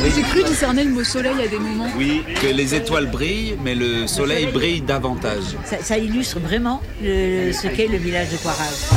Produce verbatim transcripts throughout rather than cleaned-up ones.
J'ai cru discerner le mot soleil à des moments. Oui, que les étoiles brillent, mais le soleil brille davantage. Ça, ça illustre vraiment le, ce qu'est le village de Coiraz.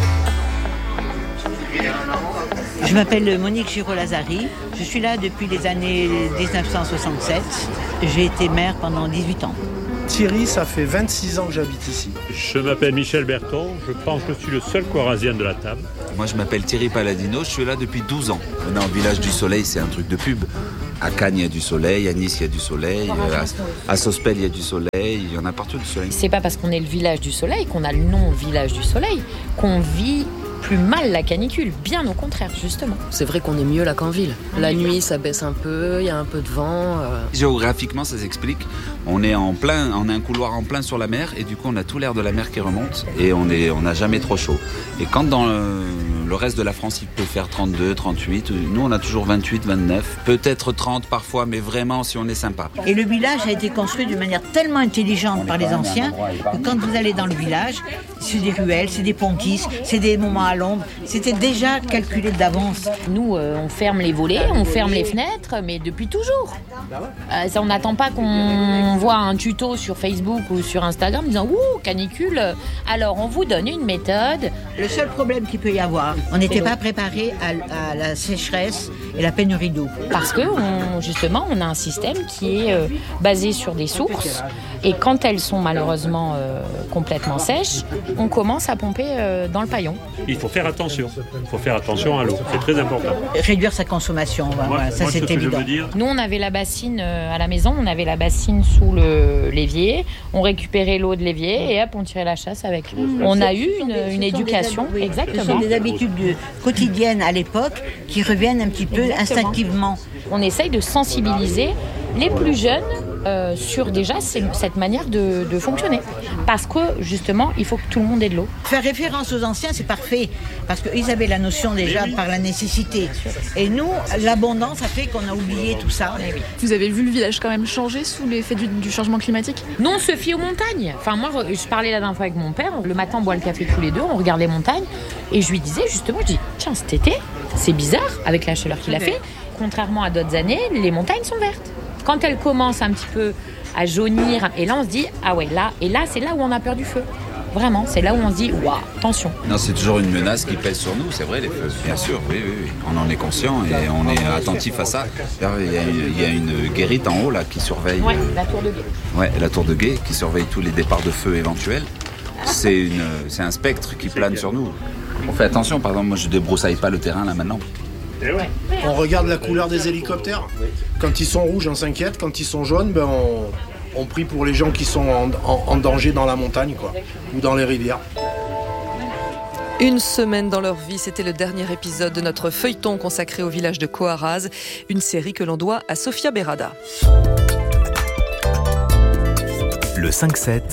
Je m'appelle Monique Giraud-Lazari. Je suis là depuis les années dix-neuf cent soixante-sept. J'ai été maire pendant dix-huit ans. Thierry, ça fait vingt-six ans que j'habite ici. Je m'appelle Michel Berton, je pense que je suis le seul Coirazien de la table. Moi je m'appelle Thierry Paladino, je suis là depuis douze ans. On est en village du soleil, c'est un truc de pub. À Cannes il y a du soleil, à Nice il y a du soleil, à, à Sospel il y a du soleil, il y en a partout du soleil. C'est pas parce qu'on est le village du soleil qu'on a le nom village du soleil qu'on vit plus mal la canicule, bien au contraire justement. C'est vrai qu'on est mieux là qu'en ville. La nuit ça baisse un peu, il y a un peu de vent. Euh... Géographiquement ça s'explique. On est en plein, on a un couloir en plein sur la mer et du coup on a tout l'air de la mer qui remonte et on est, on n'a jamais trop chaud. Et quand dans le, le reste de la France il peut faire trente-deux, trente-huit, nous on a toujours vingt-huit, vingt-neuf, peut-être trente parfois, mais vraiment si on est sympa. Et le village a été construit d'une manière tellement intelligente par les anciens que quand vous allez dans le village, c'est des ruelles, c'est des pontis, c'est des moments à l'ombre, c'était déjà calculé d'avance. Nous, euh, on ferme les volets, on ferme les fenêtres, mais depuis toujours. Euh, ça, on n'attend pas qu'on voit un tuto sur Facebook ou sur Instagram disant « Ouh, canicule !» Alors, on vous donne une méthode. Le seul problème qu'il peut y avoir, on n'était pas préparé à, à la sécheresse et la pénurie d'eau. Parce que, on, justement, on a un système qui est euh, basé sur des sources. Et quand elles sont malheureusement euh, complètement sèches, on commence à pomper euh, dans le paillon. Il faut faire attention. Il faut faire attention à l'eau. C'est très important. Réduire sa consommation, moi, voilà, ça moi, c'est ce évident. Que je veux dire. Nous, on avait la bassine euh, à la maison, on avait la bassine sous le, l'évier. On récupérait l'eau de l'évier et hop, on tirait la chasse avec. Mmh. On a eu une, une éducation. Des, oui, exactement. Ce sont des habitudes quotidiennes à l'époque qui reviennent un petit peu exactement. Instinctivement. On essaye de sensibiliser les plus jeunes euh, sur déjà cette manière de, de fonctionner. Parce que justement, il faut que tout le monde ait de l'eau. Faire référence aux anciens, c'est parfait. Parce qu'ils avaient la notion déjà par la nécessité. Et nous, l'abondance a fait qu'on a oublié tout ça. Vous avez vu le village quand même changer sous l'effet du, du changement climatique ? Non, on se fie aux montagnes. Enfin, moi, je parlais la dernière fois avec mon père. Le matin, on boit le café tous les deux, on regarde les montagnes. Et je lui disais justement, je dis, tiens, cet été, c'est bizarre avec la chaleur qu'il a fait. Contrairement à d'autres années, les montagnes sont vertes. Quand elles commencent un petit peu à jaunir, et là on se dit, ah ouais, là, et là c'est là où on a peur du feu. Vraiment, c'est là où on se dit, waouh, attention. Non, c'est toujours une menace qui pèse sur nous, c'est vrai, les feux. Bien sûr, oui, oui, oui. On en est conscient et on est attentif à ça. Il y a, il y a une guérite en haut là qui surveille. Ouais, la tour de guet. Ouais, la tour de guet qui surveille tous les départs de feu éventuels. C'est, une, c'est un spectre qui plane sur nous. On fait attention, par exemple, moi je débroussaille pas le terrain là maintenant. On regarde la couleur des hélicoptères. Quand ils sont rouges, on s'inquiète. Quand ils sont jaunes, ben on, on prie pour les gens qui sont en, en, en danger dans la montagne, quoi, ou dans les rivières. Une semaine dans leur vie, c'était le dernier épisode de notre feuilleton consacré au village de Coiraz, une série que l'on doit à Sofia Berada. Le cinq sept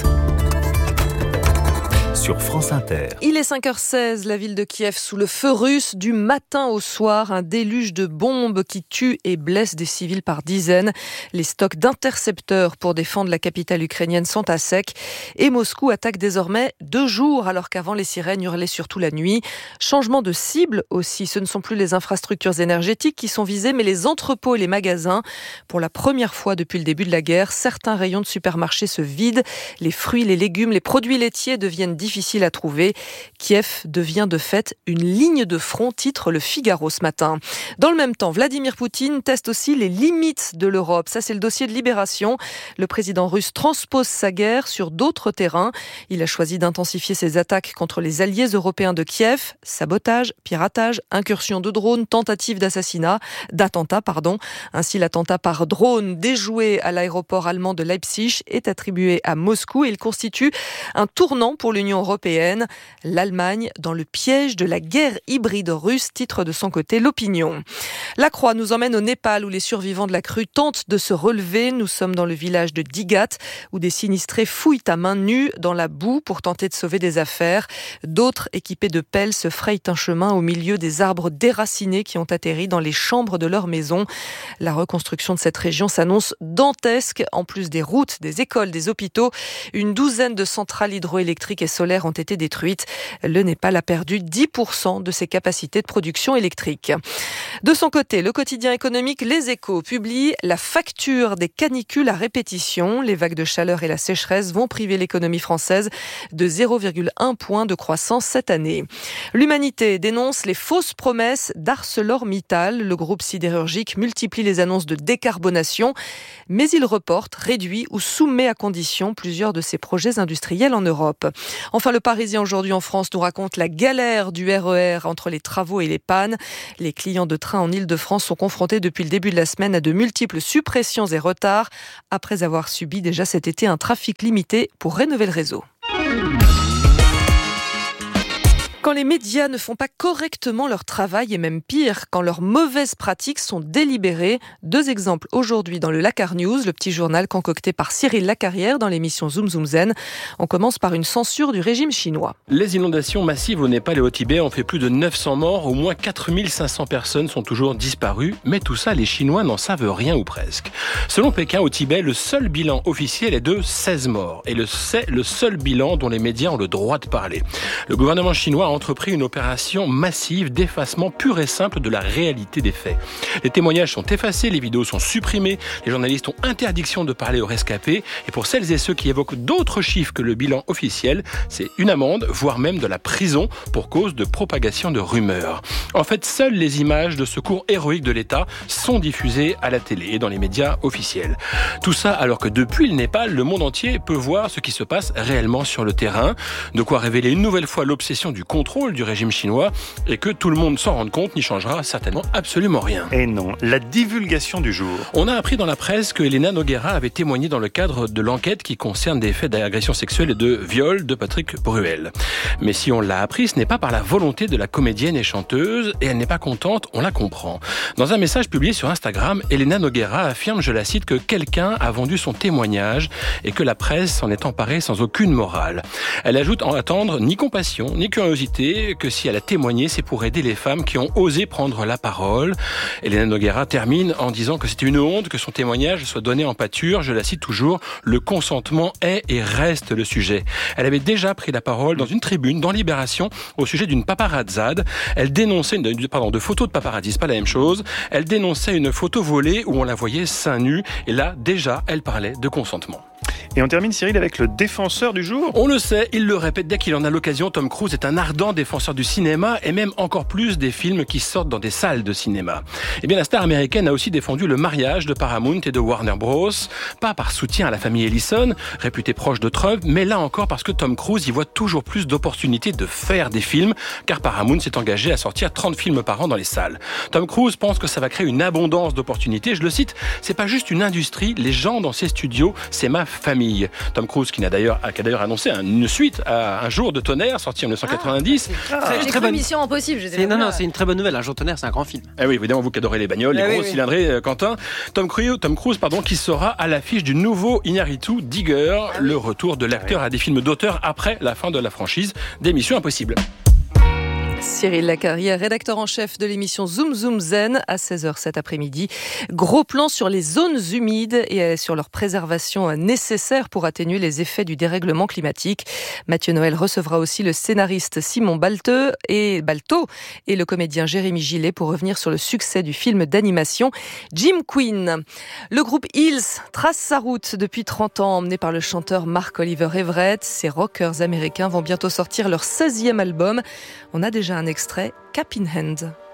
sur France Inter. Il est cinq heures seize, la ville de Kiev sous le feu russe du matin au soir, un déluge de bombes qui tue et blesse des civils par dizaines. Les stocks d'intercepteurs pour défendre la capitale ukrainienne sont à sec et Moscou attaque désormais deux jours alors qu'avant les sirènes hurlaient surtout la nuit. Changement de cible aussi, ce ne sont plus les infrastructures énergétiques qui sont visées mais les entrepôts et les magasins. Pour la première fois depuis le début de la guerre, certains rayons de supermarchés se vident, les fruits, les légumes, les produits laitiers deviennent difficiles difficile à trouver. Kiev devient de fait une ligne de front, titre Le Figaro ce matin. Dans le même temps, Vladimir Poutine teste aussi les limites de l'Europe. Ça, c'est le dossier de Libération. Le président russe transpose sa guerre sur d'autres terrains. Il a choisi d'intensifier ses attaques contre les alliés européens de Kiev. Sabotage, piratage, incursion de drones, tentative d'assassinat, d'attentat, pardon. Ainsi, l'attentat par drone déjoué à l'aéroport allemand de Leipzig est attribué à Moscou et il constitue un tournant pour l'Union européenne. L'Allemagne dans le piège de la guerre hybride russe, titre de son côté l'Opinion. La Croix nous emmène au Népal où les survivants de la crue tentent de se relever. Nous sommes dans le village de Digat où des sinistrés fouillent à main nue dans la boue pour tenter de sauver des affaires. D'autres équipés de pelles se frayent un chemin au milieu des arbres déracinés qui ont atterri dans les chambres de leur maison. La reconstruction de cette région s'annonce dantesque. En plus des routes, des écoles, des hôpitaux, une douzaine de centrales hydroélectriques et solaires nucléaires ont été détruites. Le Népal a perdu dix pour cent de ses capacités de production électrique. De son côté, le quotidien économique Les Échos publie la facture des canicules à répétition. Les vagues de chaleur et la sécheresse vont priver l'économie française de zéro virgule un point de croissance cette année. L'Humanité dénonce les fausses promesses d'ArcelorMittal. Le groupe sidérurgique multiplie les annonces de décarbonation, mais il reporte, réduit ou soumet à condition plusieurs de ses projets industriels en Europe. Enfin, le Parisien aujourd'hui en France nous raconte la galère du R E R entre les travaux et les pannes. Les clients de train en Île-de-France sont confrontés depuis le début de la semaine à de multiples suppressions et retards, après avoir subi déjà cet été un trafic limité pour rénover le réseau. Quand les médias ne font pas correctement leur travail, et même pire, quand leurs mauvaises pratiques sont délibérées. Deux exemples aujourd'hui dans le Lakar News, le petit journal concocté par Cyril Lacarrière dans l'émission Zoom Zoom Zen. On commence par une censure du régime chinois. Les inondations massives au Népal et au Tibet ont fait plus de neuf cents morts. Au moins quatre mille cinq cents personnes sont toujours disparues. Mais tout ça, les Chinois n'en savent rien ou presque. Selon Pékin, au Tibet, le seul bilan officiel est de seize morts. Et c'est le seul bilan dont les médias ont le droit de parler. Le gouvernement chinois a entrepris une opération massive d'effacement pur et simple de la réalité des faits. Les témoignages sont effacés, les vidéos sont supprimées, les journalistes ont interdiction de parler aux rescapés, et pour celles et ceux qui évoquent d'autres chiffres que le bilan officiel, c'est une amende, voire même de la prison pour cause de propagation de rumeurs. En fait, seules les images de secours héroïques de l'État sont diffusées à la télé et dans les médias officiels. Tout ça alors que depuis le Népal, le monde entier peut voir ce qui se passe réellement sur le terrain, de quoi révéler une nouvelle fois l'obsession du contrôle du régime chinois, et que tout le monde s'en rende compte n'y changera certainement absolument rien. Et non, la divulgation du jour. On a appris dans la presse que Elena Nogueira avait témoigné dans le cadre de l'enquête qui concerne des faits d'agression sexuelle et de viol de Patrick Bruel. Mais si on l'a appris, ce n'est pas par la volonté de la comédienne et chanteuse, et elle n'est pas contente, on la comprend. Dans un message publié sur Instagram, Elena Nogueira affirme, je la cite, que quelqu'un a vendu son témoignage et que la presse s'en est emparée sans aucune morale. Elle ajoute en attendre ni compassion, ni curiosité, que si elle a témoigné, c'est pour aider les femmes qui ont osé prendre la parole. Elena Nogueira termine en disant que c'était une honte que son témoignage soit donné en pâture. Je la cite toujours, le consentement est et reste le sujet. Elle avait déjà pris la parole dans une tribune dans Libération au sujet d'une paparazzade. Elle dénonçait une, pardon, de photos de paparazzi, c'est pas la même chose. Elle dénonçait une photo volée où on la voyait seins nus. Et là, déjà, elle parlait de consentement. Et on termine, Cyril, avec le défenseur du jour. On le sait, il le répète dès qu'il en a l'occasion, Tom Cruise est un ardent défenseur du cinéma et même encore plus des films qui sortent dans des salles de cinéma. Eh bien, la star américaine a aussi défendu le mariage de Paramount et de Warner Bros. Pas par soutien à la famille Ellison, réputée proche de Trump, mais là encore parce que Tom Cruise y voit toujours plus d'opportunités de faire des films, car Paramount s'est engagé à sortir trente films par an dans les salles. Tom Cruise pense que ça va créer une abondance d'opportunités. Je le cite, c'est pas juste une industrie, les gens dans ces studios, c'est ma famille. Tom Cruise qui, n'a d'ailleurs, qui a d'ailleurs annoncé une suite à Un jour de tonnerre, sorti en dix-neuf cent quatre-vingt-dix. Ah, très, très bonne mission impossible. C'est, non, non, c'est une très bonne nouvelle. Un jour de tonnerre, c'est un grand film. Eh oui, évidemment, vous qui adorez les bagnoles, les eh gros oui, cylindrés, oui. Quentin. Tom Cruise, Tom Cruise pardon, qui sera à l'affiche du nouveau Iñárritu Digger, ah, le oui. retour de l'acteur ah, oui. à des films d'auteur après la fin de la franchise des Missions Impossibles. Cyril Lacarrière, rédacteur en chef de l'émission Zoom Zoom Zen à seize heures cet après-midi. Gros plan sur les zones humides et sur leur préservation nécessaire pour atténuer les effets du dérèglement climatique. Mathieu Noël recevra aussi le scénariste Simon Balteau et, Balteau et le comédien Jérémy Gillet pour revenir sur le succès du film d'animation Jim Queen. Le groupe Hills trace sa route depuis trente ans, emmené par le chanteur Mark-Oliver Everett. Ces rockers américains vont bientôt sortir leur seizième album. On a déjà un extrait, Cap in Hand.